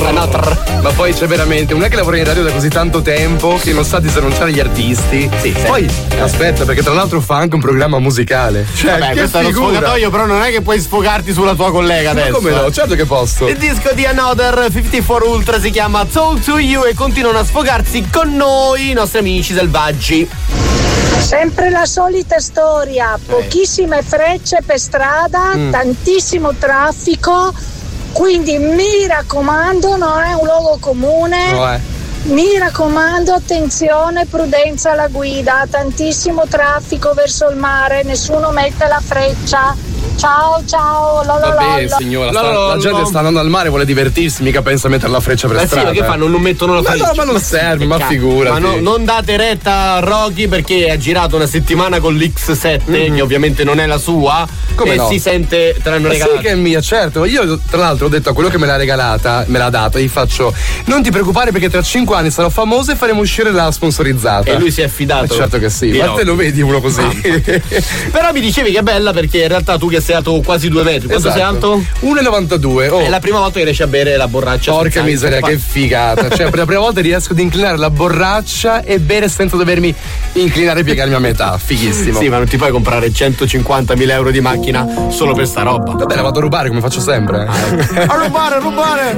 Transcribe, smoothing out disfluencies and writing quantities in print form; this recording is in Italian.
Ma poi c'è veramente, non è che lavora in radio da così tanto tempo che non sa disannunciare gli artisti. Sì. Poi aspetta, perché tra l'altro fa anche un programma musicale. Cioè, vabbè, questo è lo sfogatoio, però non è che puoi sfogarti sulla tua collega adesso. Ma come no? Certo che posso. Il disco di Another 54 Ultra si chiama Talk to You e continuano a sfogarsi con noi i nostri amici selvaggi. Sempre la solita storia, pochissime frecce per strada, tantissimo traffico, quindi mi raccomando, non è un luogo comune, mi raccomando, attenzione, prudenza alla guida, tantissimo traffico verso il mare, nessuno mette la freccia. Ciao, vabbè signora, la gente sta andando al mare, vuole divertirsi, mica pensa a mettere la freccia per strada. Sì, che fanno? Non mettono la freccia? No, ma non serve, ma figurati. Ma non date retta a Rocky perché ha girato una settimana con l'X7 che ovviamente non è la sua. Come e no? Si sente te l'hanno regalata. Sì che è mia, certo. Io tra l'altro ho detto a quello che me l'ha regalata, me l'ha data, gli faccio: non ti preoccupare perché tra 5 anni sarò famoso e faremo uscire la sponsorizzata. E lui si è fidato. Certo che sì, ma te lo vedi uno così. Però mi dicevi che è bella perché in realtà tu che sei alto quasi 2 metri, quanto sei alto? 1,92. È la prima volta che riesci a bere la borraccia. Porca miseria, che figata. Cioè, per la prima volta riesco ad inclinare la borraccia e bere senza dovermi inclinare e piegarmi a metà. Fighissimo. Sì, ma non ti puoi comprare 150.000 euro di macchina solo per sta roba. Vabbè, la vado a rubare come faccio sempre. A rubare!